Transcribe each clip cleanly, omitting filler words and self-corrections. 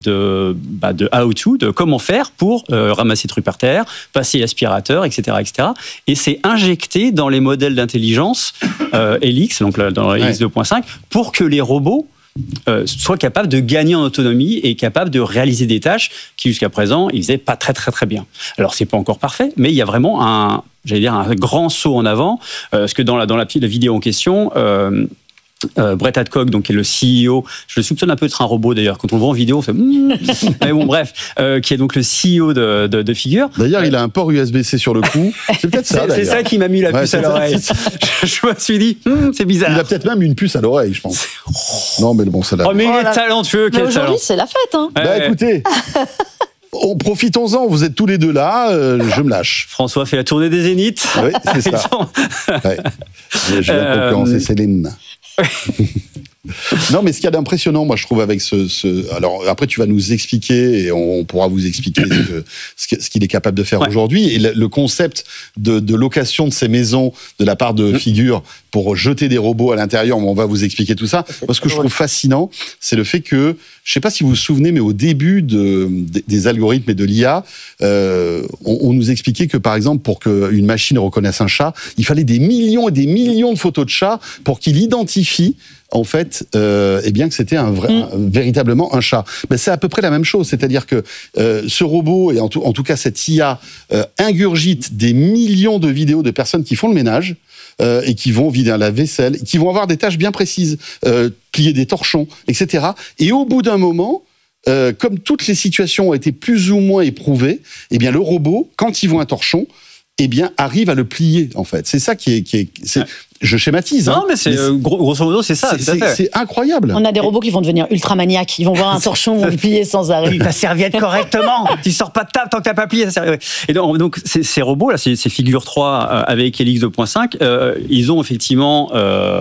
de how-to, de comment faire pour ramasser trucs par terre, passer l'aspirateur, etc., etc. Et c'est injecté dans les modèles d'intelligence LX, donc dans LX 2.5, pour que les robots soient capables de gagner en autonomie et capables de réaliser des tâches qui jusqu'à présent ils faisaient pas très très très bien. Alors c'est pas encore parfait, mais il y a vraiment un grand saut en avant, parce que dans la vidéo en question. Brett Hadcock, donc qui est le CEO, je le soupçonne un peu d'être un robot d'ailleurs. Quand on le voit en vidéo, on fait mais bon, bref, qui est donc le CEO de Figure. D'ailleurs, il a un port USB-C sur le cou. C'est peut-être ça. C'est ça qui m'a mis la puce à l'oreille. Je me suis dit, c'est bizarre. Il a peut-être même une puce à l'oreille, je pense. Non, mais bon, ça l'a. Oh, mais il est talentueux. Mais aujourd'hui, c'est la fête, hein. Écoutez. Profitons-en, vous êtes tous les deux là, je me lâche. François fait la tournée des Zéniths. Oui, c'est ça. Je viens concurrencer Céline. Non, mais ce qu'il y a d'impressionnant, moi, je trouve, avec alors, après, tu vas nous expliquer et on pourra vous expliquer ce qu'il est capable de faire aujourd'hui. Et le concept de location de ces maisons de la part de Figure pour jeter des robots à l'intérieur, on va vous expliquer tout ça. Moi, ce que je trouve fascinant, c'est le fait que, je ne sais pas si vous vous souvenez, mais au début des algorithmes et de l'IA, on nous expliquait que, par exemple, pour qu'une machine reconnaisse un chat, il fallait des millions et des millions de photos de chats pour qu'il identifie en fait, bien que c'était véritablement un chat. Mais c'est à peu près la même chose, c'est-à-dire que ce robot, et en tout cas cette IA, ingurgite des millions de vidéos de personnes qui font le ménage et qui vont vider un lave-vaisselle, qui vont avoir des tâches bien précises, plier des torchons, etc. Et au bout d'un moment, comme toutes les situations ont été plus ou moins éprouvées, eh bien le robot, quand il voit un torchon, arrive à le plier, en fait. C'est ça qui est je schématise. Non, mais grosso modo, c'est ça. C'est incroyable. On a des robots qui vont devenir ultra maniaques. Ils vont voir un torchon, vont le plier sans arrêt. Ta serviette correctement. Tu sors pas de table tant que t'as pas plié ta serviette. Et donc ces robots là, ces Figure 3 avec LX 2.5, ils ont effectivement,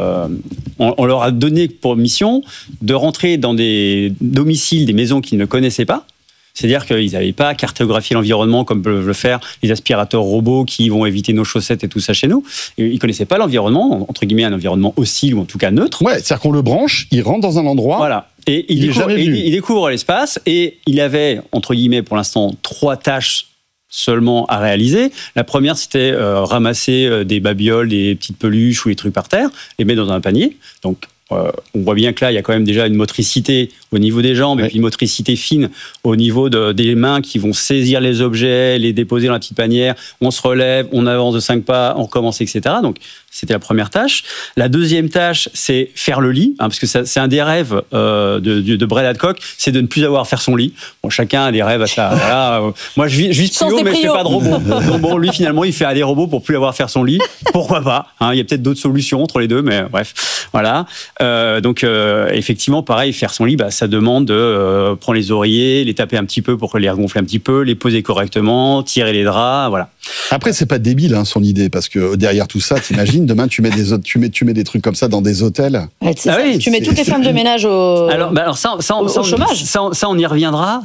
on leur a donné pour mission de rentrer dans des domiciles, des maisons qu'ils ne connaissaient pas. C'est-à-dire qu'ils n'avaient pas cartographié l'environnement comme peuvent le faire les aspirateurs robots qui vont éviter nos chaussettes et tout ça chez nous. Et ils ne connaissaient pas l'environnement, entre guillemets un environnement hostile ou en tout cas neutre. Ouais, c'est-à-dire qu'on le branche, il rentre dans un endroit. Voilà. Et il découvre l'espace et il avait, entre guillemets, pour l'instant, 3 tâches seulement à réaliser. La première, c'était ramasser des babioles, des petites peluches ou des trucs par terre, les mettre dans un panier. Donc, on voit bien que là, il y a quand même déjà une motricité au niveau des jambes et puis une motricité fine au niveau des mains qui vont saisir les objets, les déposer dans la petite panière. On se relève, on avance de 5 pas, on recommence, etc. Donc, c'était la première tâche. La deuxième tâche, c'est faire le lit, parce que c'est un des rêves de Brett Hadcock, c'est de ne plus avoir à faire son lit. Bon, chacun a des rêves à ça. Voilà. Moi, je vis plus haut, mais je fais pas de robot. Donc bon, lui, finalement, il fait des robots pour plus avoir à faire son lit. Pourquoi pas, il y a peut-être d'autres solutions entre les deux, mais bref, voilà. Donc, effectivement, pareil, faire son lit, ça demande de prendre les oreillers, les taper un petit peu pour les regonfler un petit peu, les poser correctement, tirer les draps, voilà. Après, c'est pas débile, son idée, parce que derrière tout ça, t'imagines, demain, tu mets des trucs comme ça dans des hôtels. Tu mets toutes les femmes de ménage au chômage. Ça, on y reviendra.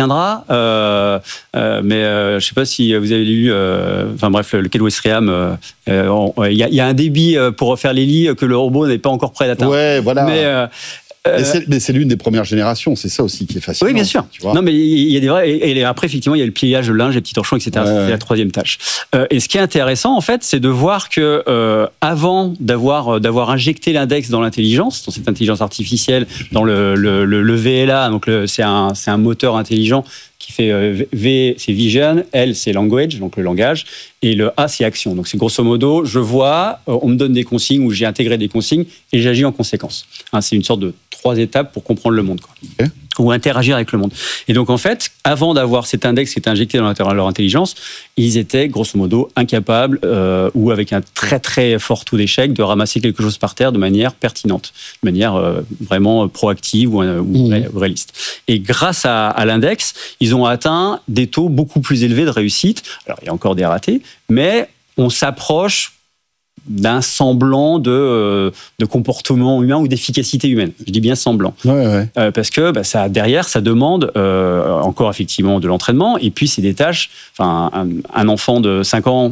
Mais je sais pas si vous avez lu, le Quai d'Ouistreham, il y a un débit pour refaire les lits que le robot n'est pas encore prêt d'atteindre. Ouais, voilà. Mais c'est l'une des premières générations, c'est ça aussi qui est fascinant. Oui, bien sûr. Tu vois. Non, mais il y a des vrais. Et après, effectivement, il y a le pliage, le linge, les petits torchons, etc. Ouais. C'est la troisième tâche. Et ce qui est intéressant, en fait, c'est de voir que avant d'avoir injecté l'index dans l'intelligence, dans cette intelligence artificielle, dans le VLA, donc c'est un moteur intelligent qui fait V, c'est vision, L, c'est language, donc le langage, et le A, c'est action. Donc c'est grosso modo, je vois, on me donne des consignes ou j'ai intégré des consignes et j'agis en conséquence. C'est une sorte de 3 étapes pour comprendre le monde, quoi. Okay. Ou interagir avec le monde. Et donc en fait, avant d'avoir cet index qui était injecté dans leur intelligence, ils étaient grosso modo incapables ou avec un très très fort taux d'échec de ramasser quelque chose par terre de manière pertinente, de manière vraiment proactive ou réaliste. Et grâce à l'index, ils ont atteint des taux beaucoup plus élevés de réussite. Alors il y a encore des ratés, mais on s'approche d'un semblant de comportement humain ou d'efficacité humaine. Je dis bien semblant. Ouais. Parce que derrière, ça demande encore effectivement de l'entraînement. Et puis, c'est des tâches. Un enfant de 5 ans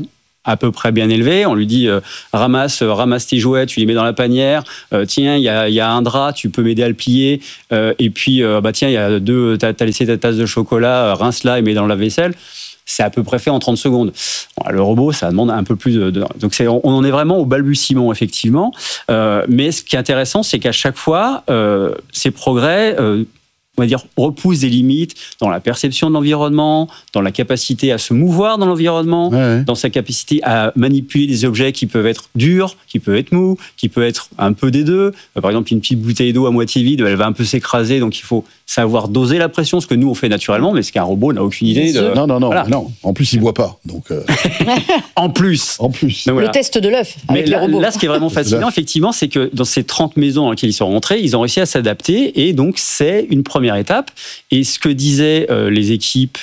à peu près bien élevé. On lui dit ramasse tes jouets, tu les mets dans la panière. Tiens, il y a un drap, tu peux m'aider à le plier. Et puis, tiens, il y a t'as laissé ta tasse de chocolat, rince-la et mets dans la vaisselle. C'est à peu près fait en 30 secondes. Bon, le robot, ça demande un peu plus de... Donc, on en est vraiment au balbutiement, effectivement. Mais ce qui est intéressant, c'est qu'à chaque fois, ces progrès... on va dire, repousse des limites dans la perception de l'environnement, dans la capacité à se mouvoir dans l'environnement, dans sa capacité à manipuler des objets qui peuvent être durs, qui peuvent être mous, qui peuvent être un peu des deux. Par exemple, une petite bouteille d'eau à moitié vide, elle va un peu s'écraser, donc il faut savoir doser la pression, ce que nous on fait naturellement, mais ce qu'un robot n'a aucune idée de... Non. En plus, il boit pas, donc... En plus. Donc, le test de l'œuf avec les robots. Là, ce qui est vraiment fascinant, effectivement, c'est que dans ces 30 maisons dans lesquelles ils sont rentrés, ils ont réussi à s'adapter, et donc c'est une première étape. Et ce que disaient les équipes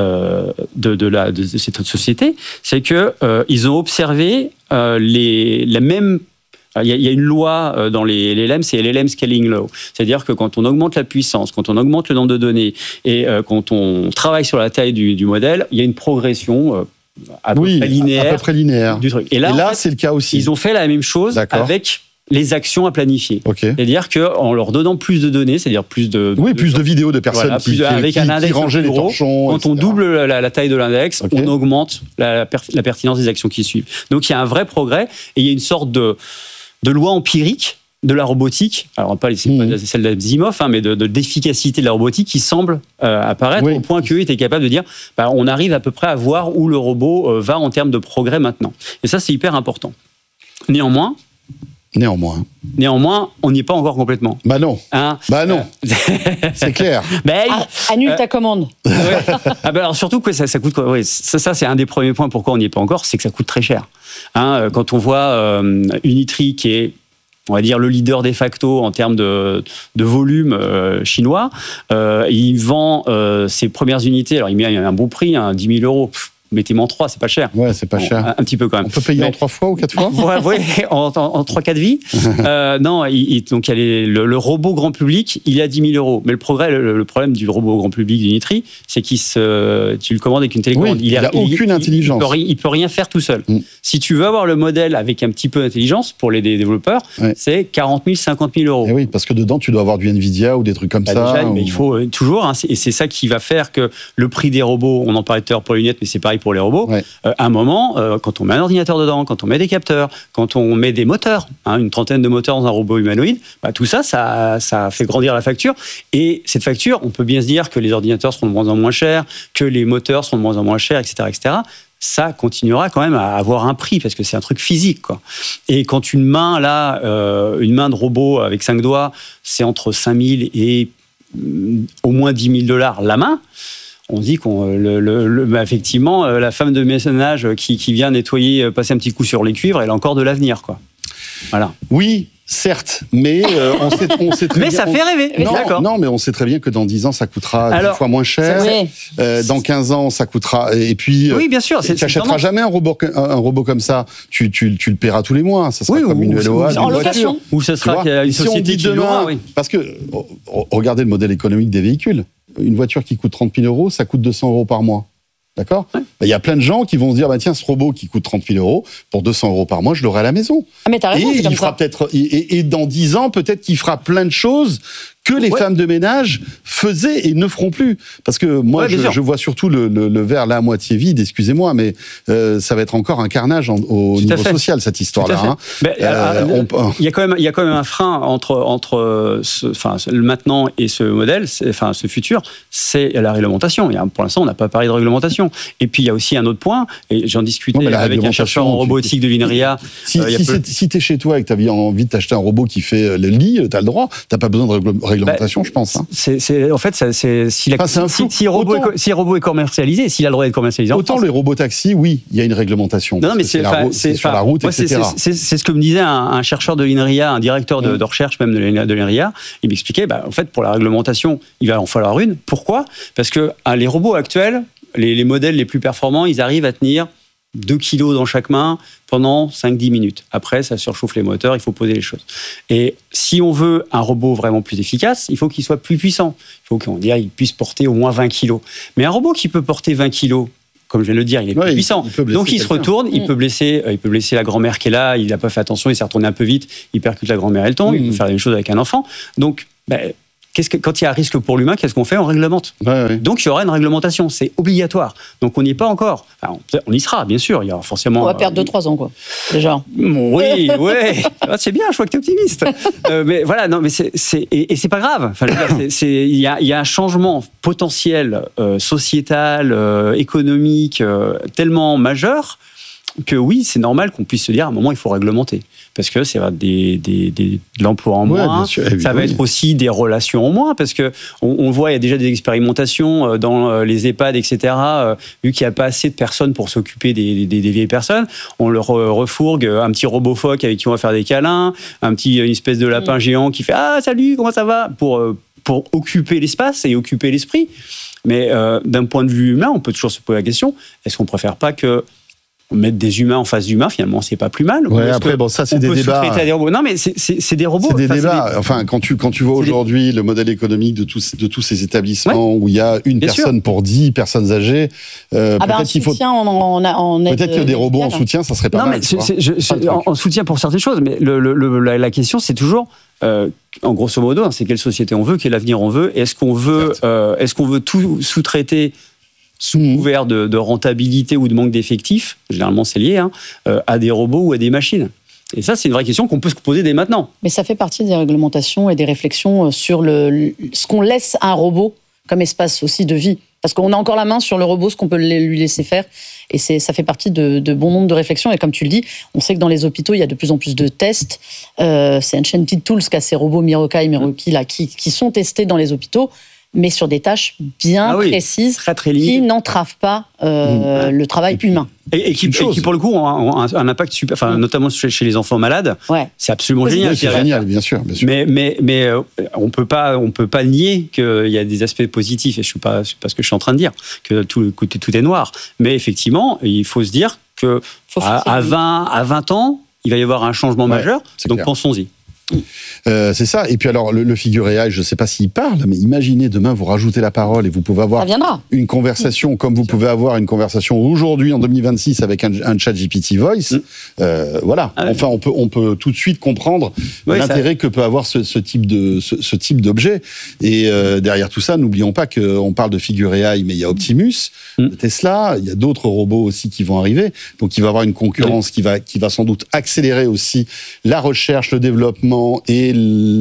de cette société, c'est que ils ont observé la même... Il y a une loi dans les LLM, c'est LLM Scaling Law. C'est-à-dire que quand on augmente la puissance, quand on augmente le nombre de données et quand on travaille sur la taille du modèle, il y a une progression à peu près linéaire du truc. Et là en fait, c'est le cas aussi. Ils ont fait la même chose avec les actions à planifier. C'est-à-dire qu'en leur donnant plus de données, c'est-à-dire plus de vidéos de personnes avec un index rangeaient les torchons. Quand on double la taille de l'index, on augmente la pertinence des actions qui suivent. Donc il y a un vrai progrès et il y a une sorte de loi empirique de la robotique, alors pas celle d'Asimov, mais d'efficacité de la robotique qui semble apparaître au point qu'eux étaient capables de dire on arrive à peu près à voir où le robot va en termes de progrès maintenant. Et ça, c'est hyper important. Néanmoins, on n'y est pas encore complètement. Non. C'est clair. Annule ta commande. Alors surtout que ça coûte quoi ? Ça c'est un des premiers points pourquoi on n'y est pas encore, c'est que ça coûte très cher. Quand on voit Unitree qui est, on va dire, le leader de facto en termes de volume chinois, il vend ses premières unités, alors il met un bon prix, 10 000 euros. Mettez-moi en 3, c'est pas cher. Ouais, c'est pas cher. Un petit peu quand même. On peut payer en 3 fois ou 4 fois en 3-4 vies. Donc il y a le robot grand public, il est à 10 000 euros. Mais le problème du robot grand public d'Unitree, c'est tu le commandes avec une télécommande. Il n'a aucune intelligence. Il peut rien faire tout seul. Si tu veux avoir le modèle avec un petit peu d'intelligence, pour les développeurs, c'est 40 000, 50 000 euros. Et oui, parce que dedans, tu dois avoir du Nvidia ou des trucs comme ça. Déjà, mais il faut toujours, et c'est ça qui va faire que le prix des robots, on en parlait tout à l'heure pour les lunettes, mais c'est pareil pour les robots. À un moment, quand on met un ordinateur dedans, quand on met des capteurs, quand on met des moteurs, une trentaine de moteurs dans un robot humanoïde, tout ça fait grandir la facture. Et cette facture, on peut bien se dire que les ordinateurs seront de moins en moins chers, que les moteurs seront de moins en moins chers, etc., etc. Ça continuera quand même à avoir un prix parce que c'est un truc physique, quoi. Et quand une main une main de robot avec 5 doigts, c'est entre 5 000 et au moins 10 000 $ la main. On dit effectivement, la femme de ménage qui vient nettoyer, passer un petit coup sur les cuivres, elle a encore de l'avenir, quoi. Voilà. Oui, certes, mais on sait très bien... Mais ça fait rêver. Non, mais on sait très bien que dans 10 ans, ça coûtera 10 fois moins cher. Dans 15 ans, ça coûtera... Et puis, oui, bien sûr. Tu n'achèteras jamais un robot comme ça. Tu le paieras tous les mois. Ça sera comme une LOA. En location. Ou ça sera une société qui l'aura. Parce que, regardez le modèle économique des véhicules. Une voiture qui coûte 30 000 euros, ça coûte 200 euros par mois. D'accord ? Il y a plein de gens qui vont se dire, tiens, ce robot qui coûte 30 000 euros, pour 200 euros par mois, je l'aurai à la maison. Mais t'as raison, c'est comme ça. Et dans 10 ans, peut-être qu'il fera plein de choses que les femmes de ménage faisaient et ne feront plus. Parce que moi, je vois surtout le verre là à moitié vide, excusez-moi, mais ça va être encore un carnage au niveau social, cette histoire-là. Il y a quand même un frein entre le maintenant et ce modèle, ce futur, c'est la réglementation. Pour l'instant, on n'a pas parlé de réglementation. Et puis, il y a aussi un autre point, et j'en discutais avec un chercheur en robotique de l'INRIA. Si tu es chez toi et que tu as envie de t'acheter un robot qui fait le lit, tu as le droit. Tu n'as pas besoin de réglementation, je pense. En fait, si le robot est commercialisé, s'il a le droit d'être commercialisé. Autant les robots taxis, oui, il y a une réglementation. Non, mais c'est sur la route, etc. C'est ce que me disait un chercheur de l'INRIA, un directeur de recherche même de l'INRIA. Il m'expliquait, en fait, pour la réglementation, il va en falloir une. Pourquoi ? Parce que les robots actuels, les modèles les plus performants, ils arrivent à tenir 2 kilos dans chaque main pendant 5-10 minutes. Après, ça surchauffe les moteurs, il faut poser les choses. Et si on veut un robot vraiment plus efficace, il faut qu'il soit plus puissant. Il faut qu'il puisse porter au moins 20 kilos. Mais un robot qui peut porter 20 kilos, comme je viens de le dire, il est plus puissant. Donc il se retourne, il peut blesser la grand-mère qui est là, il n'a pas fait attention, il s'est retourné un peu vite, il percute la grand-mère, elle tombe, il peut faire la même chose avec un enfant. Donc, quand il y a un risque pour l'humain, qu'est-ce qu'on fait ? On réglemente. Donc il y aura une réglementation, c'est obligatoire. Donc on n'y est pas encore. Enfin, on y sera, bien sûr. Il y aura forcément. On va perdre 2-3 ans, quoi. Déjà. Oui. C'est bien, je vois que tu es optimiste. Mais voilà, non, mais c'est pas grave. Enfin, il y a un changement potentiel sociétal, économique, tellement majeur que oui, c'est normal qu'on puisse se dire à un moment il faut réglementer. Parce que ça va être de l'emploi en moins, ça va être aussi des relations en moins, parce que on voit, il y a déjà des expérimentations dans les EHPAD, etc. Vu qu'il n'y a pas assez de personnes pour s'occuper des vieilles personnes, on leur refourgue un petit robot phoque avec qui on va faire des câlins, une espèce de lapin géant qui fait « Ah, salut, comment ça va ?» pour occuper l'espace et occuper l'esprit. Mais d'un point de vue humain, on peut toujours se poser la question, est-ce qu'on ne préfère pas que mettre des humains en face d'humains, finalement, c'est pas plus mal. Après, ça, c'est des débats. Des robots. Non, mais c'est des robots. C'est des débats. Enfin, quand tu vois aujourd'hui le modèle économique de tous ces établissements où il y a une personne pour 10 personnes âgées, peut-être qu'il faut. Peut-être que des robots en soutien, ça serait pas mal. En soutien pour certaines choses, mais la question, c'est toujours. En grosso modo, c'est quelle société on veut, quel avenir on veut. Est-ce qu'on veut tout sous-traiter sous couvert de rentabilité ou de manque d'effectifs, généralement c'est lié, à des robots ou à des machines. Et ça, c'est une vraie question qu'on peut se poser dès maintenant. Mais ça fait partie des réglementations et des réflexions sur ce qu'on laisse à un robot comme espace aussi de vie. Parce qu'on a encore la main sur le robot, ce qu'on peut lui laisser faire. Et ça fait partie de bon nombre de réflexions. Et comme tu le dis, on sait que dans les hôpitaux, il y a de plus en plus de tests. C'est Enchanted Tools qui a ces robots Miroki là, qui sont testés dans les hôpitaux, mais sur des tâches bien précises, très qui n'entravent pas le travail humain. Et qui, pour le coup, ont un impact super, enfin, notamment chez les enfants malades. C'est absolument génial. C'est génial, bien sûr. Mais on peut pas nier qu'il y a des aspects positifs. Et je suis pas ce que je suis en train de dire, que tout est noir. Mais effectivement, il faut se dire que à 20 ans, il va y avoir un changement majeur. Donc pensons-y. C'est ça. Et puis alors, le Figure AI, je ne sais pas s'il parle, mais imaginez demain, vous rajoutez la parole et vous pouvez avoir une conversation comme vous pouvez avoir une conversation aujourd'hui en 2026 avec un chat GPT Voice. Voilà. Enfin, on peut tout de suite comprendre l'intérêt que peut avoir ce type d'objet. Et derrière tout ça, n'oublions pas qu'on parle de Figure AI, mais il y a Optimus, de Tesla, il y a d'autres robots aussi qui vont arriver. Donc, il va y avoir une concurrence qui va sans doute accélérer aussi la recherche, le développement et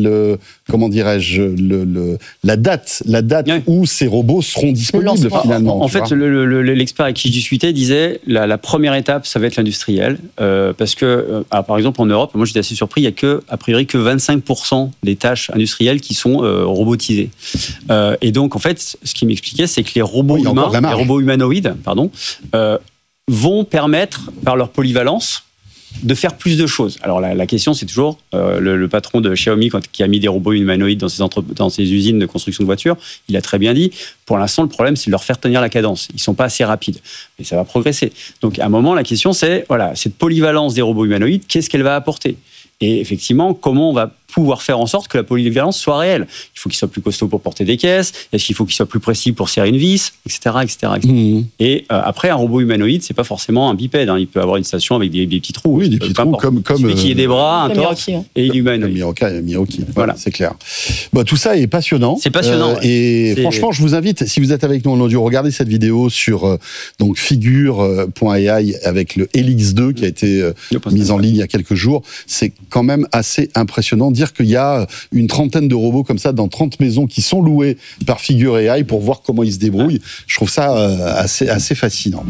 la date où ces robots seront disponibles finalement. En fait, l'expert avec qui je discutais disait la première étape, ça va être l'industriel, parce que, par exemple, en Europe, moi j'étais assez surpris, il y a a priori que 25% des tâches industrielles qui sont robotisées. Et donc, en fait, ce qu'il m'expliquait, c'est que les robots humanoïdes, vont permettre, par leur polyvalence, de faire plus de choses. Alors la question, c'est toujours le patron de Xiaomi qui a mis des robots humanoïdes dans ses usines de construction de voitures, il a très bien dit, pour l'instant le problème c'est de leur faire tenir la cadence, ils sont pas assez rapides, mais ça va progresser. Donc à un moment la question c'est, cette polyvalence des robots humanoïdes, qu'est-ce qu'elle va apporter ? Et effectivement, comment on va pouvoir faire en sorte que la polyvalence soit réelle ? Il faut qu'il soit plus costaud pour porter des caisses, est-ce qu'il faut qu'il soit plus précis pour serrer une vis, etc. Et après, un robot humanoïde, c'est pas forcément un bipède, il peut avoir une station avec des petits trous. Oui, des petits trous comme qui ait des bras, un torse et il est humanoïde. Miroki, voilà, c'est clair. Tout ça est passionnant. C'est passionnant. Et franchement, je vous invite, si vous êtes avec nous en audio, regardez cette vidéo sur figure.ai avec le Helix 2 qui a été mis en ligne il y a quelques jours. C'est quand même assez impressionnant. Dire qu'il y a une trentaine de robots comme ça dans 30 maisons qui sont loués par Figure AI pour voir comment ils se débrouillent. Je trouve ça assez fascinant.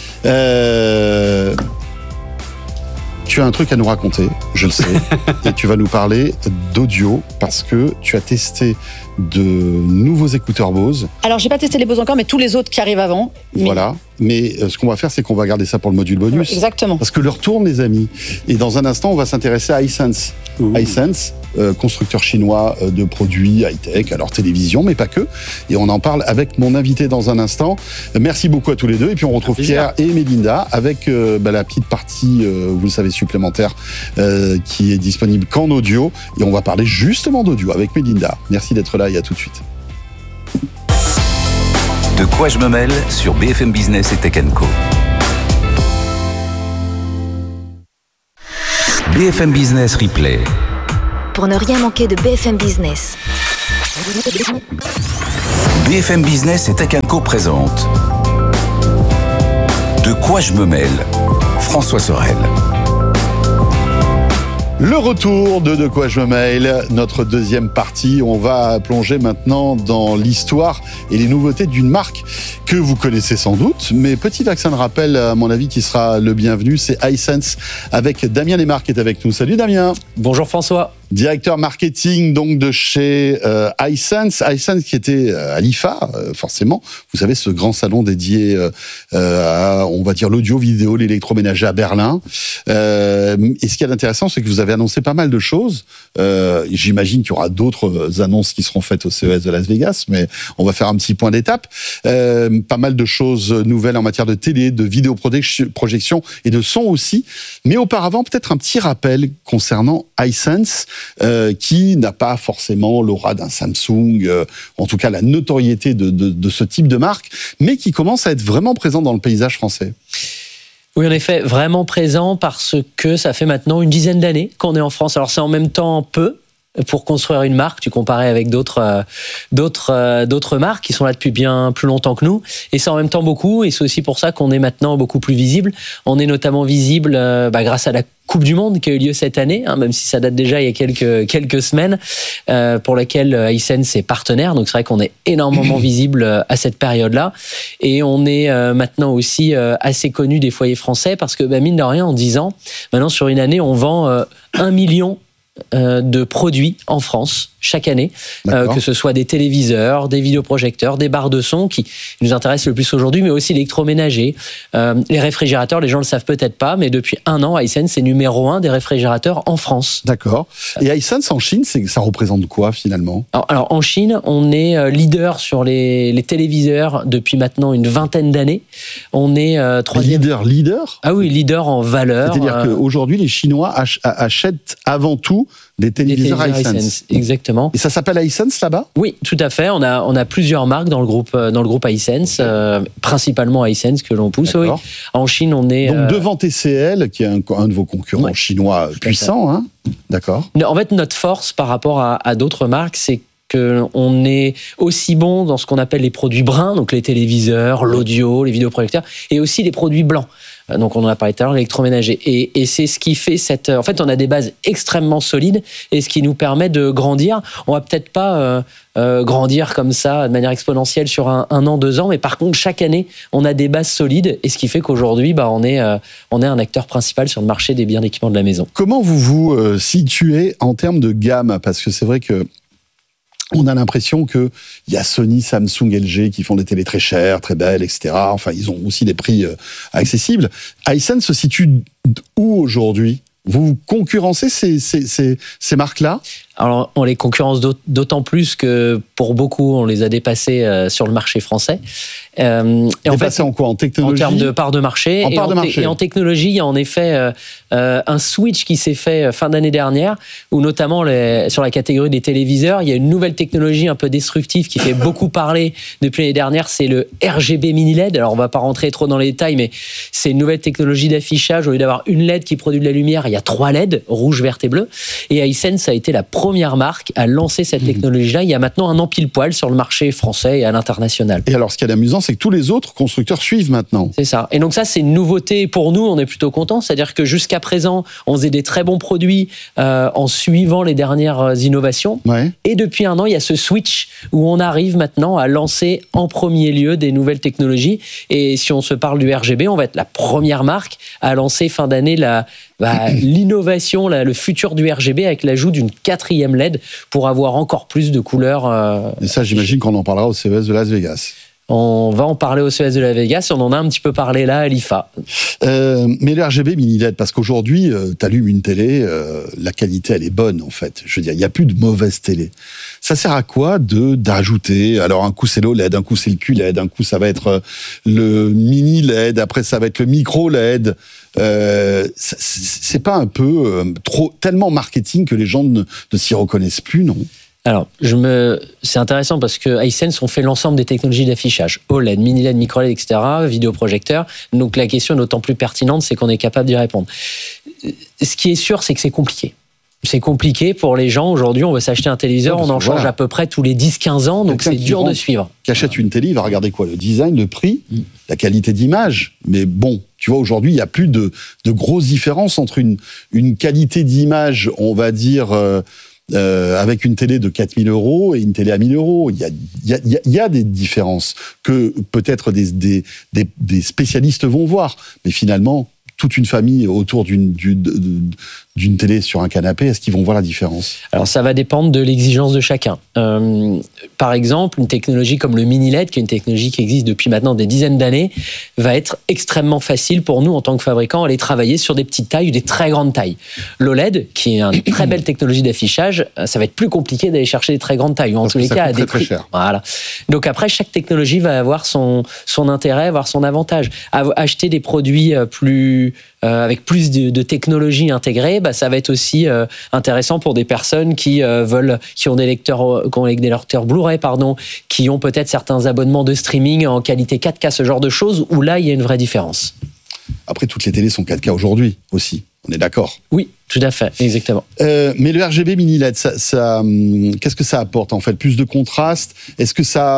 Tu as un truc à nous raconter, je le sais, et tu vas nous parler d'audio parce que tu as testé de nouveaux écouteurs Bose. Alors, j'ai pas testé les Bose encore, mais tous les autres qui arrivent avant. Voilà. Mais ce qu'on va faire, c'est qu'on va garder ça pour le module bonus. Exactement. Parce que l'heure tourne, les amis. Et dans un instant, on va s'intéresser à Hisense. Hisense, constructeur chinois de produits high-tech, alors télévision, mais pas que. Et on en parle avec mon invité dans un instant. Merci beaucoup à tous les deux. Et puis on retrouve Pierre et Mélinda avec la petite partie, vous le savez, supplémentaire qui est disponible qu'en audio. Et on va parler justement d'audio avec Mélinda. Merci d'être là et à tout de suite. De quoi je me mêle sur BFM Business et Tech Co. BFM Business Replay. Pour ne rien manquer de BFM Business. BFM Business et Tech Co présente De quoi je me mêle, François Sorel. Le retour de quoi je me mêle, notre deuxième partie. On va plonger maintenant dans l'histoire et les nouveautés d'une marque que vous connaissez sans doute. Mais petit vaccin de rappel, à mon avis, qui sera le bienvenu, c'est Hisense avec Damien Desmarques qui est avec nous. Salut Damien. Bonjour François. Directeur marketing donc de chez Hisense. Hisense qui était à l'IFA, forcément. Vous savez, ce grand salon dédié à, on va dire, l'audio, vidéo, l'électroménager à Berlin. Et ce qui est intéressant, c'est que vous avez annoncé pas mal de choses. J'imagine qu'il y aura d'autres annonces qui seront faites au CES de Las Vegas, mais on va faire un petit point d'étape. Pas mal de choses nouvelles en matière de télé, de vidéoprojection et de son aussi. Mais auparavant, peut-être un petit rappel concernant Hisense, qui n'a pas forcément l'aura d'un Samsung, en tout cas la notoriété de ce type de marque, mais qui commence à être vraiment présent dans le paysage français. Oui, en effet, vraiment présent parce que ça fait maintenant une dizaine d'années qu'on est en France. Alors c'est en même temps peu pour construire une marque, tu comparais avec d'autres marques qui sont là depuis bien plus longtemps que nous, et c'est en même temps beaucoup, et c'est aussi pour ça qu'on est maintenant beaucoup plus visible. On est notamment visible grâce à la Coupe du Monde qui a eu lieu cette année, même si ça date déjà il y a quelques semaines, pour laquelle Hisense est partenaire. Donc c'est vrai qu'on est énormément visible à cette période-là, et on est maintenant aussi assez connu des foyers français parce que mine de rien, en 10 ans, maintenant sur une année, on vend 1 million de produits en France chaque année, que ce soit des téléviseurs, des vidéoprojecteurs, des barres de son qui nous intéressent le plus aujourd'hui, mais aussi l'électroménager, les réfrigérateurs. Les gens le savent peut-être pas, mais depuis 1 an, Hisense est numéro 1 des réfrigérateurs en France. D'accord. Et Hisense en Chine, ça représente quoi finalement ? Alors en Chine, on est leader sur les téléviseurs depuis maintenant une vingtaine d'années. On est troisième. Leader ? Ah oui, leader en valeur. C'est-à-dire qu'aujourd'hui, les Chinois achètent avant tout des téléviseurs Hisense. Exactement. Et ça s'appelle Hisense là-bas ? Oui, tout à fait. On a plusieurs marques dans le groupe Hisense, principalement Hisense que l'on pousse. Oui. En Chine, on est donc devant TCL, qui est un de vos concurrents chinois puissants. Hein. D'accord. En fait, notre force par rapport à d'autres marques, c'est qu'on est aussi bon dans ce qu'on appelle les produits bruns, donc les téléviseurs, l'audio, les vidéoprojecteurs, et aussi les produits blancs. Donc on en a parlé tout à l'heure, l'électroménager. Et c'est ce qui fait en fait, on a des bases extrêmement solides et ce qui nous permet de grandir. On va peut-être pas grandir comme ça de manière exponentielle sur un an, 2 ans, mais par contre chaque année on a des bases solides et ce qui fait qu'aujourd'hui on est un acteur principal sur le marché des biens d'équipement de la maison. Comment vous vous situez en termes de gamme ? Parce que c'est vrai que on a l'impression qu'il y a Sony, Samsung, LG qui font des télés très chères, très belles, etc. Enfin, ils ont aussi des prix accessibles. Hisense se situe où aujourd'hui ? Vous concurrencez ces marques-là ? Alors, on les concurrence d'autant plus que pour beaucoup, on les a dépassés sur le marché français. Dépassés en quoi ? En technologie ? En termes de part de marché. Et en technologie, il y a en effet un switch qui s'est fait fin d'année dernière, où notamment sur la catégorie des téléviseurs, il y a une nouvelle technologie un peu disruptive qui fait beaucoup parler depuis l'année dernière, c'est le RGB mini LED. Alors, on ne va pas rentrer trop dans les détails, mais c'est une nouvelle technologie d'affichage. Au lieu d'avoir une LED qui produit de la lumière, il y a 3 LED, rouge, verte et bleu. Et Hisense a été la première marque à lancer cette technologie-là il y a maintenant un an pile poil sur le marché français et à l'international. Et alors, ce qui est amusant, c'est que tous les autres constructeurs suivent maintenant. C'est ça. Et donc ça, c'est une nouveauté pour nous. On est plutôt contents. C'est-à-dire que jusqu'à présent, on faisait des très bons produits en suivant les dernières innovations. Ouais. Et depuis 1 an, il y a ce switch où on arrive maintenant à lancer en premier lieu des nouvelles technologies. Et si on se parle du RGB, on va être la première marque à lancer fin d'année l'innovation, le futur du RGB avec l'ajout d'une 4e LED pour avoir encore plus de couleurs. Et ça, j'imagine qu'on en parlera au CES de Las Vegas. On va en parler au CES de Las Vegas, on en a un petit peu parlé là à l'IFA. Mais le RGB mini LED, parce qu'aujourd'hui, t'allumes une télé, la qualité elle est bonne en fait. Je veux dire, il n'y a plus de mauvaise télé. Ça sert à quoi d'ajouter ? Alors un coup c'est l'OLED, un coup c'est le QLED, un coup ça va être le mini LED, après ça va être le micro LED. C'est pas un peu tellement marketing que les gens ne s'y reconnaissent plus, non ? Alors, c'est intéressant parce que Hisense, on fait l'ensemble des technologies d'affichage. OLED, mini-LED, micro-LED, etc., vidéoprojecteur. Donc, la question est d'autant plus pertinente, c'est qu'on est capable d'y répondre. Ce qui est sûr, c'est que c'est compliqué. C'est compliqué pour les gens. Aujourd'hui, on veut s'acheter un téléviseur, on en change à peu près tous les 10-15 ans, donc c'est dur de suivre. Qui achète une télé, il va regarder quoi? Le design, le prix, la qualité d'image. Mais bon, tu vois, aujourd'hui, il n'y a plus de grosses différences entre une qualité d'image, on va dire... avec une télé de 4 000 € et une télé à 1 000 €. Il y a des différences que peut-être des spécialistes vont voir. Mais finalement, toute une famille autour d'une télé sur un canapé, est-ce qu'ils vont voir la différence? Alors ça va dépendre de l'exigence de chacun. Par exemple, une technologie comme le mini-LED, qui est une technologie qui existe depuis maintenant des dizaines d'années, va être extrêmement facile pour nous en tant que fabricants à aller travailler sur des petites tailles ou des très grandes tailles. L'OLED, qui est une très belle technologie d'affichage, ça va être plus compliqué d'aller chercher des très grandes tailles, ou en tous les cas à des prix. Très cher. Voilà. Donc après, chaque technologie va avoir son intérêt, avoir son avantage. Acheter des produits avec plus de technologie intégrée, ça va être aussi intéressant pour des personnes qui ont des lecteurs Blu-ray, qui ont peut-être certains abonnements de streaming en qualité 4K, ce genre de choses, où là, il y a une vraie différence. Après, toutes les télés sont 4K aujourd'hui aussi, on est d'accord? Oui, tout à fait, exactement. Mais le RGB mini-LED, qu'est-ce que ça apporte en fait? Plus de contraste? Est-ce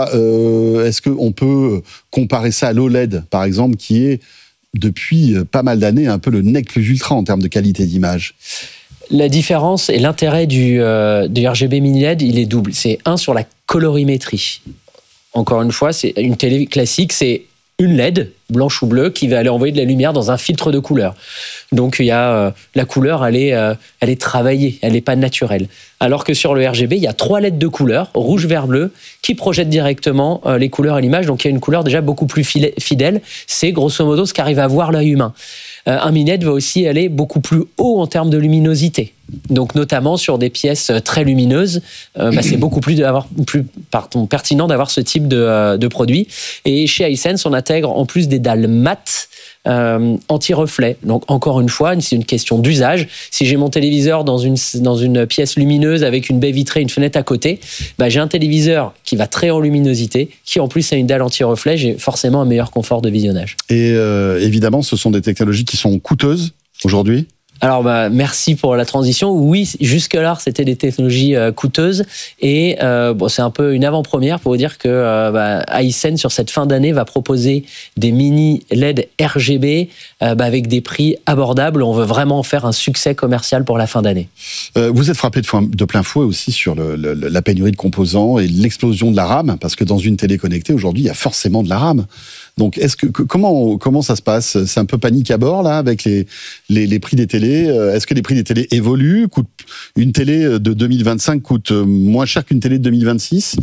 qu'on peut comparer ça à l'OLED, par exemple, qui est depuis pas mal d'années un peu le nec plus ultra en termes de qualité d'image? La différence et l'intérêt du RGB mini-LED, il est double. C'est sur la colorimétrie. Encore une fois, c'est une télé classique, c'est une LED, blanche ou bleue, qui va aller envoyer de la lumière dans un filtre de couleur. Donc, il y a la couleur, elle est travaillée, elle n'est pas naturelle. Alors que sur le RGB, il y a 3 LED de couleur, rouge, vert, bleu, qui projettent directement les couleurs à l'image. Donc, il y a une couleur déjà beaucoup plus fidèle. C'est grosso modo ce qu'arrive à voir l'œil humain. Un mini-LED va aussi aller beaucoup plus haut en termes de luminosité. Donc, notamment sur des pièces très lumineuses, c'est beaucoup plus pertinent d'avoir ce type de produit. Et chez Hisense, on intègre en plus des dalles mat anti-reflet. Donc, encore une fois, c'est une question d'usage. Si j'ai mon téléviseur dans une pièce lumineuse avec une baie vitrée, une fenêtre à côté, j'ai un téléviseur qui va très en luminosité, qui en plus a une dalle anti-reflet, j'ai forcément un meilleur confort de visionnage. Et évidemment, ce sont des technologies qui sont coûteuses aujourd'hui? Alors, merci pour la transition. Oui, jusque-là, c'était des technologies coûteuses. Et c'est un peu une avant-première pour vous dire que Hisense, sur cette fin d'année, va proposer des mini LED RGB avec des prix abordables. On veut vraiment faire un succès commercial pour la fin d'année. Vous êtes frappé de plein fouet aussi sur la pénurie de composants et l'explosion de la RAM, parce que dans une télé connectée, aujourd'hui, il y a forcément de la RAM. Donc, comment ça se passe? C'est un peu panique à bord, là, avec les prix des télés. Est-ce que les prix des télés évoluent? Une télé de 2025 coûte moins cher qu'une télé de 2026?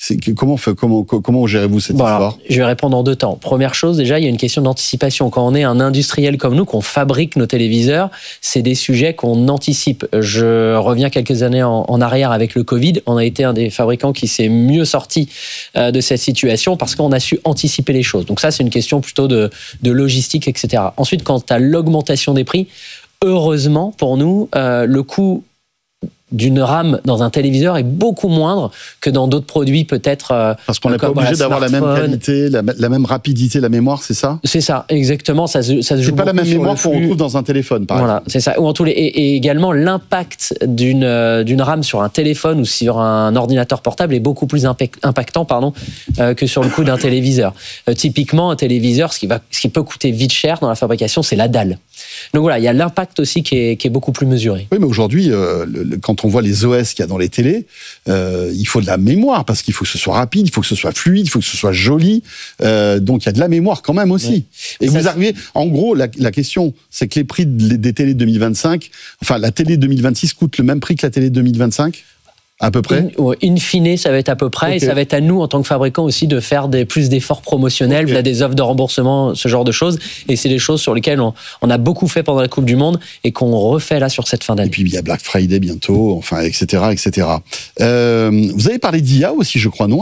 Comment gérez-vous cette histoire? Alors, je vais répondre en 2 temps. Première chose, déjà, il y a une question d'anticipation. Quand on est un industriel comme nous, qu'on fabrique nos téléviseurs, c'est des sujets qu'on anticipe. Je reviens quelques années en arrière avec le Covid. On a été un des fabricants qui s'est mieux sorti de cette situation parce qu'on a su anticiper les choses. Donc ça, c'est une question plutôt de logistique, etc. Ensuite, quant à l'augmentation des prix, heureusement pour nous, le coût d'une RAM dans un téléviseur est beaucoup moindre que dans d'autres produits peut-être. Parce qu'on n'est pas obligé d'avoir la même qualité, la même rapidité, la mémoire, c'est ça? C'est ça, exactement. Ça se joue. C'est pas la même mémoire qu'on retrouve dans un téléphone, par exemple. C'est ça. Ou et également l'impact d'une RAM sur un téléphone ou sur un ordinateur portable est beaucoup plus impactant, que sur le coût d'un téléviseur. Typiquement, un téléviseur, ce qui peut coûter vite cher dans la fabrication, c'est la dalle. Donc voilà, il y a l'impact aussi qui est beaucoup plus mesuré. Oui, mais aujourd'hui, quand on voit les OS qu'il y a dans les télés, il faut de la mémoire, parce qu'il faut que ce soit rapide, il faut que ce soit fluide, il faut que ce soit joli. Donc il y a de la mémoire quand même aussi. Oui. Et vous arrivez, en gros, la question, c'est que les prix des télés de 2025, enfin la télé de 2026 coûte le même prix que la télé de 2025 ? À peu près. In fine, ça va être à peu près. Okay. Et ça va être à nous, en tant que fabricants aussi, de faire plus d'efforts promotionnels, via des offres de remboursement, ce genre de choses. Et c'est des choses sur lesquelles on a beaucoup fait pendant la Coupe du Monde et qu'on refait là sur cette fin d'année. Et puis il y a Black Friday bientôt, enfin, etc., etc. Vous avez parlé d'IA aussi, je crois, non, Alifa ?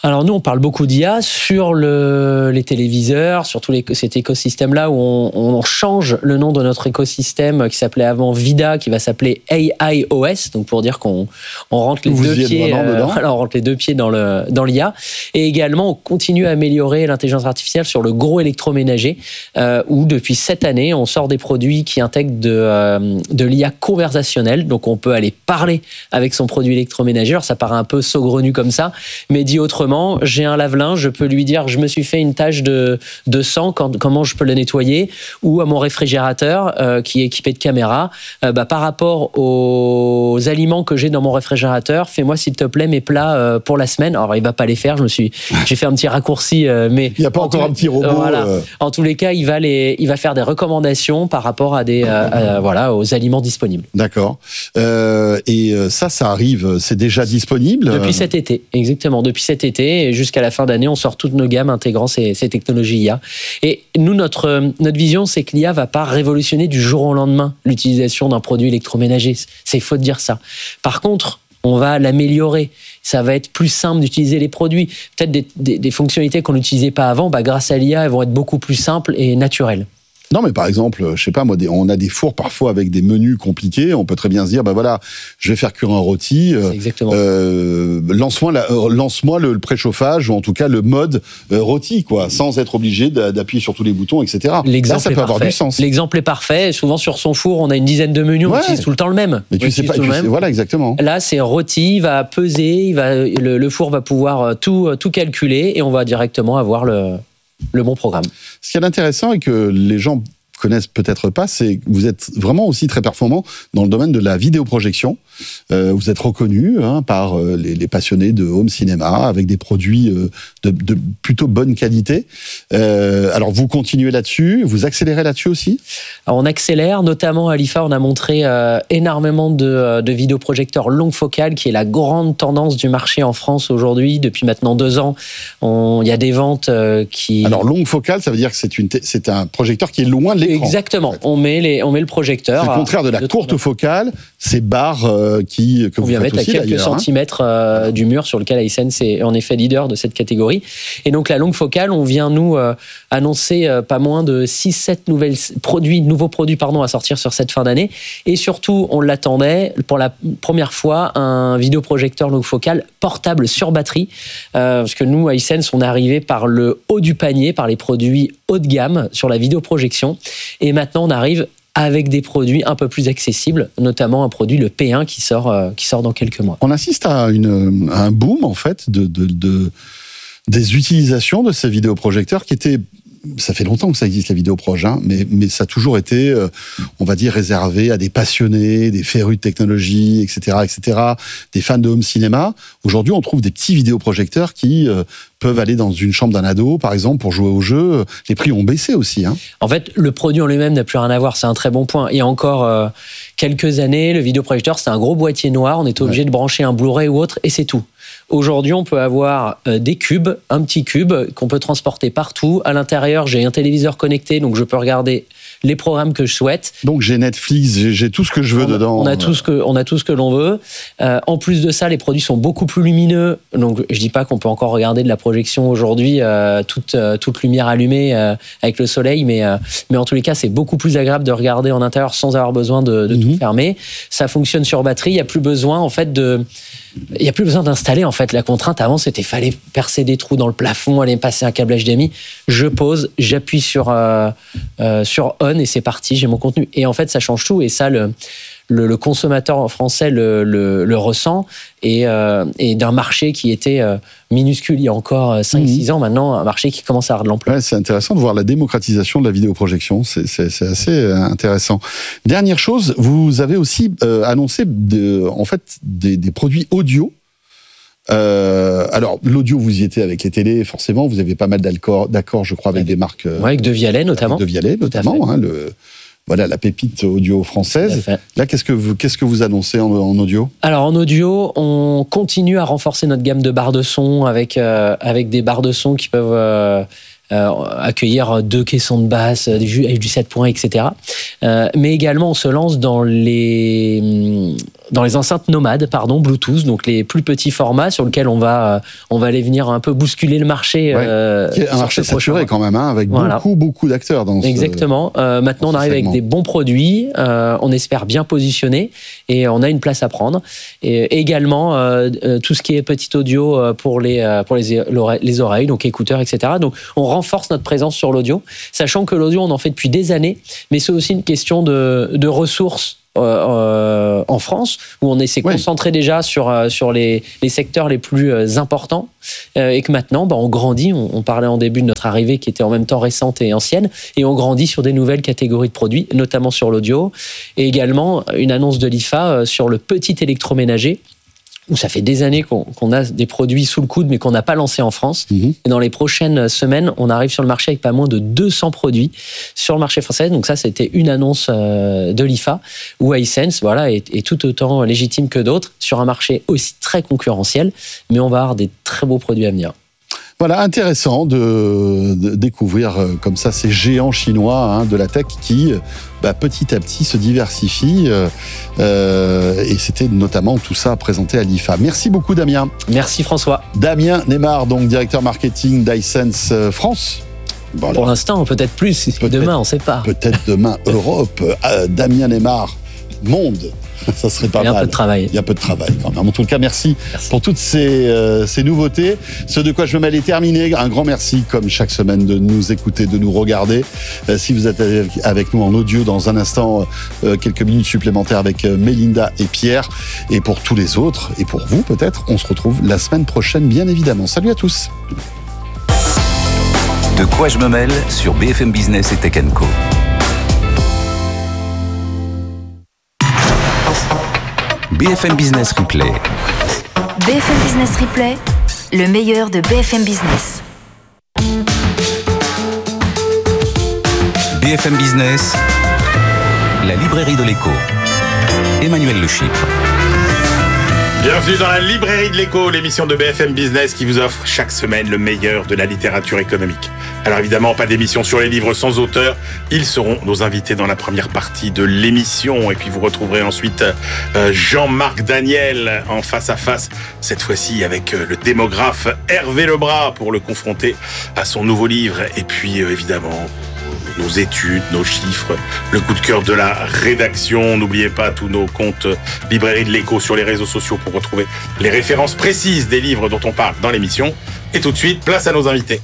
Alors nous, on parle beaucoup d'IA sur les téléviseurs, sur tout cet écosystème-là où on change le nom de notre écosystème qui s'appelait avant VIDA, qui va s'appeler AIOS, donc pour dire qu'on rentre les deux pieds, on rentre les deux pieds dans l'IA. Et également, on continue à améliorer l'intelligence artificielle sur le gros électroménager, où depuis cette année, on sort des produits qui intègrent de l'IA conversationnelle, donc on peut aller parler avec son produit électroménager. Alors ça paraît un peu saugrenu comme ça, mais dit autrement, j'ai un lave-linge, je peux lui dire je me suis fait une tache de sang, comment je peux le nettoyer, ou à mon réfrigérateur qui est équipé de caméras, par rapport aux aliments que j'ai dans mon réfrigérateur, fais-moi s'il te plaît mes plats pour la semaine. Alors il va pas les faire, j'ai fait un petit raccourci, mais il n'y a pas encore un petit robot. Voilà. En tous les cas, il va faire des recommandations par rapport à aux aliments disponibles. D'accord. Et ça arrive, c'est déjà disponible depuis cet été, exactement. Depuis cet été et jusqu'à la fin d'année, on sort toutes nos gammes intégrant ces technologies IA. Et nous, notre vision, c'est que l'IA va pas révolutionner du jour au lendemain l'utilisation d'un produit électroménager. C'est faux de dire ça. Par contre, on va l'améliorer. Ça va être plus simple d'utiliser les produits. Peut-être des fonctionnalités qu'on n'utilisait pas avant, grâce à l'IA, elles vont être beaucoup plus simples et naturelles. Non, mais par exemple, je sais pas, moi, on a des fours parfois avec des menus compliqués. On peut très bien se dire, je vais faire cuire un rôti. Exactement. Lance-moi le préchauffage ou en tout cas le mode rôti, quoi, sans être obligé d'appuyer sur tous les boutons, etc. L'exemple là, ça peut parfait. avoir du sens. L'exemple est parfait. Souvent sur son four, on a une dizaine de menus, on utilise tout le temps le même. Mais tu sais pas, voilà, exactement. Là, c'est rôti, il va peser, le four va pouvoir tout calculer et on va directement avoir le bon programme. Ce qui est intéressant et que les gens connaissent peut-être pas, c'est que vous êtes vraiment aussi très performant dans le domaine de la vidéoprojection. Vous êtes reconnu par les passionnés de home cinéma avec des produits de plutôt bonne qualité. Alors vous continuez là-dessus, vous accélérez là-dessus aussi ? Alors on accélère, notamment à l'IFA, on a montré énormément de vidéoprojecteurs longue focale, qui est la grande tendance du marché en France aujourd'hui. Depuis maintenant 2 ans, il y a des ventes qui... Alors longue focale, ça veut dire que c'est un projecteur qui est loin de l'écran. Exactement, en fait. on met le projecteur. C'est le contraire de la courte focale, ces barres que on vous vient faites mettre aussi, à quelques centimètres du mur, sur lequel Hisense est en effet leader de cette catégorie. Et donc la longue focale, on vient nous annoncer pas moins de 6-7 nouveaux produits à sortir sur cette fin d'année. Et surtout, on l'attendait pour la première fois, un vidéoprojecteur longue focale portable sur batterie, parce que nous à Hisense, on est arrivé par le haut du panier, par les produits haut de gamme sur la vidéoprojection. Et maintenant, on arrive avec des produits un peu plus accessibles, notamment un produit, le P1, qui sort dans quelques mois. On assiste à un boom, en fait, des utilisations de ces vidéoprojecteurs qui étaient... Ça fait longtemps que ça existe, la vidéoproje, mais ça a toujours été, on va dire, réservé à des passionnés, des férus de technologie, etc., des fans de home cinéma. Aujourd'hui, on trouve des petits vidéoprojecteurs qui peuvent aller dans une chambre d'un ado, par exemple, pour jouer au jeu. Les prix ont baissé aussi. En fait, le produit en lui-même n'a plus rien à voir. C'est un très bon point. Il y a encore quelques années, le vidéoprojecteur, c'était un gros boîtier noir. On était obligé de brancher un Blu-ray ou autre, et c'est tout. Aujourd'hui, on peut avoir des cubes, un petit cube qu'on peut transporter partout. À l'intérieur, j'ai un téléviseur connecté, donc je peux regarder les programmes que je souhaite. Donc j'ai Netflix, j'ai tout ce que je veux dedans. On a tout ce que l'on veut. En plus de ça, les produits sont beaucoup plus lumineux. Donc je dis pas qu'on peut encore regarder de la projection aujourd'hui toute lumière allumée avec le soleil, mais en tous les cas, c'est beaucoup plus agréable de regarder en intérieur sans avoir besoin de tout fermer. Ça fonctionne sur batterie. Il y a plus besoin en fait d'installer en fait la contrainte. Avant, c'était fallait percer des trous dans le plafond, aller passer un câble HDMI. Je pose, j'appuie sur on et c'est parti, j'ai mon contenu. Et en fait, ça change tout. Et ça, le consommateur français le ressent. Et d'un marché qui était minuscule il y a encore 5-6 ans, maintenant, un marché qui commence à avoir de l'ampleur. Ouais, c'est intéressant de voir la démocratisation de la vidéoprojection. C'est assez intéressant. Dernière chose, vous avez aussi annoncé des produits audio. Alors, l'audio, vous y étiez avec les télés, forcément. Vous avez pas mal d'accords, je crois, avec des marques. Avec De Vialet, notamment. De Vialet, notamment. Voilà, la pépite audio française. Là, qu'est-ce que vous annoncez en audio ? Alors, en audio, on continue à renforcer notre gamme de barres de son avec des barres de son qui peuvent accueillir 2 caissons de basse, du 7 points, etc. Mais également, on se lance dans les enceintes nomades, Bluetooth, donc les plus petits formats sur lesquels on va aller venir un peu bousculer le marché. Qui est un marché saturé quand même, avec beaucoup d'acteurs dans Exactement. Maintenant, on arrive avec des bons produits, on espère bien positionnés et on a une place à prendre. Et également, tout ce qui est petit audio pour les oreilles, donc écouteurs, etc. Donc, on renforce notre présence sur l'audio, sachant que l'audio, on en fait depuis des années, mais c'est aussi une question de ressources en France, où on s'est concentré déjà sur les secteurs les plus importants, et que maintenant on grandit. On parlait en début de notre arrivée qui était en même temps récente et ancienne, et on grandit sur des nouvelles catégories de produits, notamment sur l'audio, et également une annonce de l'IFA sur le petit électroménager, où ça fait des années qu'on a des produits sous le coude, mais qu'on n'a pas lancé en France. Et dans les prochaines semaines, on arrive sur le marché avec pas moins de 200 produits sur le marché français. Donc ça, c'était une annonce de l'IFA, où Hisense est tout autant légitime que d'autres, sur un marché aussi très concurrentiel, mais on va avoir des très beaux produits à venir. Voilà, intéressant de découvrir comme ça ces géants chinois de la tech qui, petit à petit, se diversifient. Et c'était notamment tout ça présenté à l'IFA. Merci beaucoup, Damien. Merci, François. Damien Neymar, donc directeur marketing d'Hisense France. Voilà. Pour l'instant, peut-être plus. Demain, on ne sait pas. Peut-être demain, Europe. Damien Neymar, monde. Ça serait pas mal. Il y a un peu de travail. Il y a un peu de travail quand même. En tout cas, merci pour toutes ces nouveautés. Ce de quoi je me mêle est terminé. Un grand merci, comme chaque semaine, de nous écouter, de nous regarder. Si vous êtes avec nous en audio, dans un instant, quelques minutes supplémentaires avec Mélinda et Pierre. Et pour tous les autres, et pour vous peut-être, on se retrouve la semaine prochaine, bien évidemment. Salut à tous. De quoi je me mêle sur BFM Business et Tech & Co. BFM Business Replay. BFM Business Replay, le meilleur de BFM Business. BFM Business, la librairie de l'écho. Emmanuel Le Chypre. Bienvenue dans la librairie de l'écho, l'émission de BFM Business qui vous offre chaque semaine le meilleur de la littérature économique. Alors évidemment, pas d'émission sur les livres sans auteur. Ils seront nos invités dans la première partie de l'émission. Et puis vous retrouverez ensuite Jean-Marc Daniel en face à face, cette fois-ci avec le démographe Hervé Lebras pour le confronter à son nouveau livre. Et puis évidemment, nos études, nos chiffres, le coup de cœur de la rédaction. N'oubliez pas tous nos comptes Librairie de l'écho sur les réseaux sociaux pour retrouver les références précises des livres dont on parle dans l'émission. Et tout de suite, place à nos invités.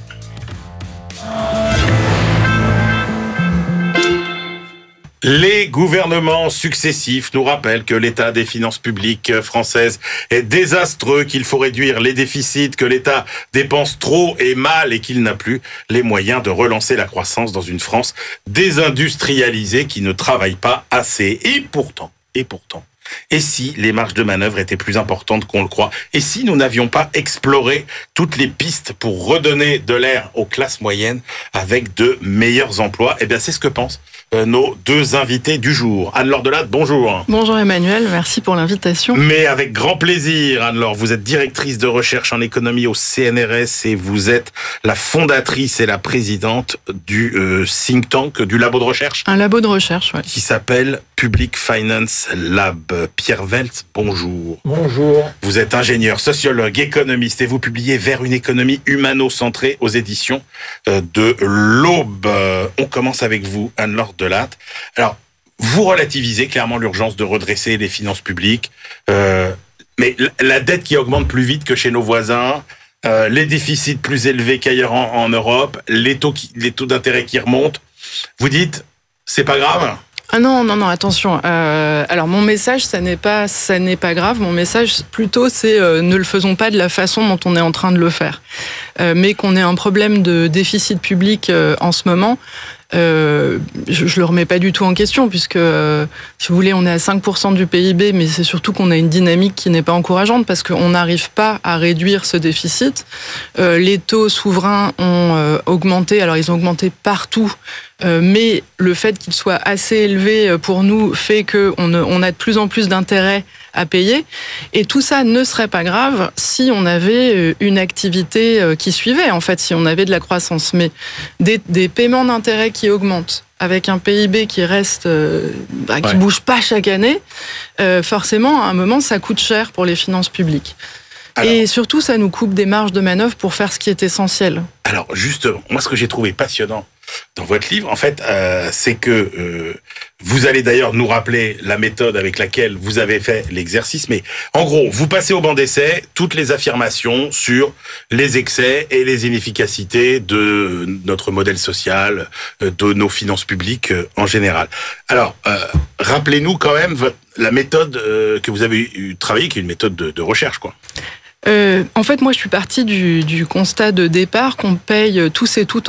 Les gouvernements successifs nous rappellent que l'état des finances publiques françaises est désastreux, qu'il faut réduire les déficits, que l'État dépense trop et mal et qu'il n'a plus les moyens de relancer la croissance dans une France désindustrialisée qui ne travaille pas assez. Et pourtant, et si les marges de manœuvre étaient plus importantes qu'on le croit? Et si nous n'avions pas exploré toutes les pistes pour redonner de l'air aux classes moyennes avec de meilleurs emplois? Eh bien, c'est ce que pensent nos deux invités du jour. Anne-Laure Delatte, bonjour. Bonjour Emmanuel, merci pour l'invitation. Mais avec grand plaisir, Anne-Laure. Vous êtes directrice de recherche en économie au CNRS et vous êtes la fondatrice et la présidente du think tank, du labo de recherche. Un labo de recherche, oui. Qui s'appelle Public Finance Lab. Pierre Weltz, bonjour. Bonjour. Vous êtes ingénieur, sociologue, économiste et vous publiez Vers une économie humano-centrée aux éditions de l'Aube. On commence avec vous, Anne-Laure Delatte. Alors, vous relativisez clairement l'urgence de redresser les finances publiques, mais la dette qui augmente plus vite que chez nos voisins, les déficits plus élevés qu'ailleurs en Europe, les taux d'intérêt qui remontent, vous dites, c'est pas grave ? Ah non, attention. Alors mon message, ça n'est pas grave. Mon message, plutôt, c'est ne le faisons pas de la façon dont on est en train de le faire. Mais qu'on ait un problème de déficit public en ce moment, je le remets pas du tout en question, puisque, si vous voulez, on est à 5% du PIB, mais c'est surtout qu'on a une dynamique qui n'est pas encourageante, parce qu'on n'arrive pas à réduire ce déficit. Les taux souverains ont augmenté, alors ils ont augmenté partout, mais le fait qu'ils soient assez élevés pour nous fait qu'on a de plus en plus d'intérêt à payer. Et tout ça ne serait pas grave si on avait une activité qui suivait, en fait, si on avait de la croissance. Mais des paiements d'intérêt qui augmentent, avec un PIB qui reste, qui bouge pas chaque année, forcément, à un moment, ça coûte cher pour les finances publiques. Alors, et surtout, ça nous coupe des marges de manœuvre pour faire ce qui est essentiel. Alors, justement, moi, ce que j'ai trouvé passionnant dans votre livre, en fait, c'est que vous allez d'ailleurs nous rappeler la méthode avec laquelle vous avez fait l'exercice. Mais en gros, vous passez au banc d'essai toutes les affirmations sur les excès et les inefficacités de notre modèle social, de nos finances publiques en général. Alors, rappelez-nous quand même la méthode que vous avez travaillée, qui est une méthode de recherche, quoi. En fait, moi, je suis partie du constat de départ qu'on paye tous et toutes